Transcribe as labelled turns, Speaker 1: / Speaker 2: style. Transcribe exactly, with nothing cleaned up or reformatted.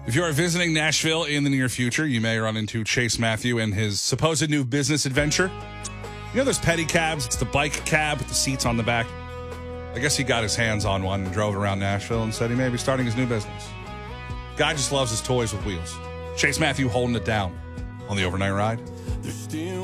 Speaker 1: If you are visiting Nashville in the near future, you may run into Chase Matthew and his supposed new business adventure. You know those pedicabs? It's the bike cab with the seats on the back. I guess he got his hands on one and drove it around Nashville and said he may be starting his new business. Guy just loves his toys with wheels. Chase Matthew holding it down on the overnight ride.